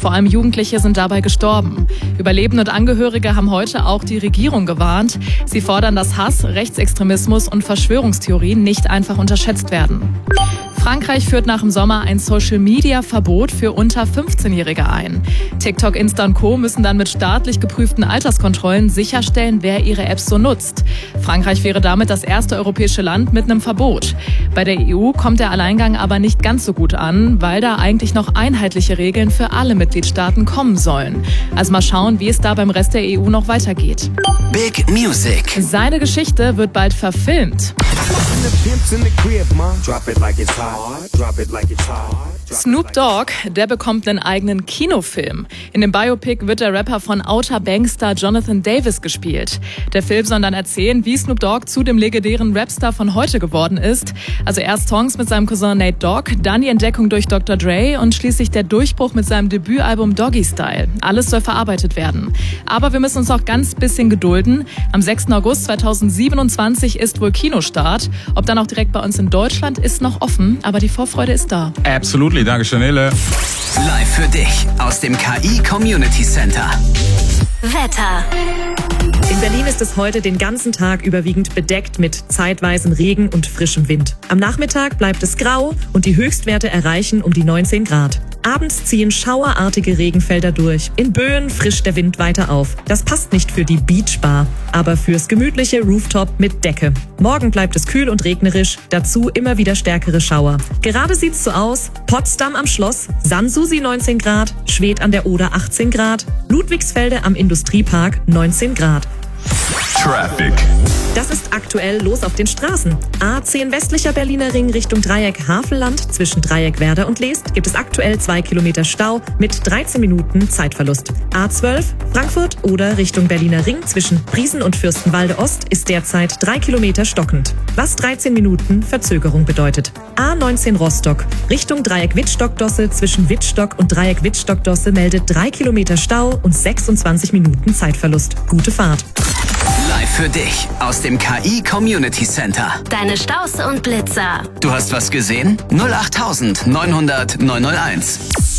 Vor allem Jugendliche sind dabei gestorben. Überlebende und Angehörige haben heute auch die Regierung gewarnt. Sie fordern, dass Hass, Rechtsextremismus und Verschwörungstheorien nicht einfach unterschätzt werden. Frankreich führt nach dem Sommer ein Social-Media-Verbot für unter 15-Jährige ein. TikTok, Insta und Co. müssen dann mit staatlich geprüften Alterskontrollen sicherstellen, wer ihre Apps so nutzt. Frankreich wäre damit das erste europäische Land mit einem Verbot. Bei der EU kommt der Alleingang aber nicht ganz so gut an, weil da eigentlich noch einheitliche Regeln für alle Mitgliedstaaten kommen sollen. Also mal schauen, wie es da beim Rest der EU noch weitergeht. Big Music. Seine Geschichte wird bald verfilmt. Snoop Dogg, der bekommt einen eigenen Kinofilm. In dem Biopic wird der Rapper von Outer Banks-Star Jonathan Davis gespielt. Der Film soll dann erzählen, wie Snoop Dogg zu dem legendären Rapstar von heute geworden ist. Also erst Songs mit seinem Cousin Nate Dogg, dann die Entdeckung durch Dr. Dre und schließlich der Durchbruch mit seinem Debütalbum Doggy Style. Alles soll verarbeitet werden. Aber wir müssen uns noch ganz bisschen gedulden. Am 6. August 2027 ist wohl Kinostart. Ob dann auch direkt bei uns in Deutschland ist noch offen, aber die Vorfreude ist da. Absolutely, danke schön, Nele. Live für dich aus dem KI Community Center. Wetter. In Berlin ist es heute den ganzen Tag überwiegend bedeckt mit zeitweisen Regen und frischem Wind. Am Nachmittag bleibt es grau und die Höchstwerte erreichen um die 19 Grad. Abends ziehen schauerartige Regenfelder durch. In Böen frischt der Wind weiter auf. Das passt nicht für die Beachbar, aber fürs gemütliche Rooftop mit Decke. Morgen bleibt es kühl und regnerisch, dazu immer wieder stärkere Schauer. Gerade sieht's so aus: Potsdam am Schloss, Sanssouci 19 Grad, Schwedt an der Oder 18 Grad, Ludwigsfelde am Industriepark 19 Grad. Traffic. Das ist aktuell los auf den Straßen. A10 westlicher Berliner Ring Richtung Dreieck Havelland zwischen Dreieck Werder und Leest gibt es aktuell 2 Kilometer Stau mit 13 Minuten Zeitverlust. A12 Frankfurt oder Richtung Berliner Ring zwischen Briesen und Fürstenwalde Ost ist derzeit 3 Kilometer stockend, was 13 Minuten Verzögerung bedeutet. A19 Rostock Richtung Dreieck Wittstock-Dosse zwischen Wittstock und Dreieck Wittstock-Dosse meldet 3 Kilometer Stau und 26 Minuten Zeitverlust. Gute Fahrt. Live für dich aus dem KI Community Center. Deine Staus und Blitzer. Du hast was gesehen? 08900 901.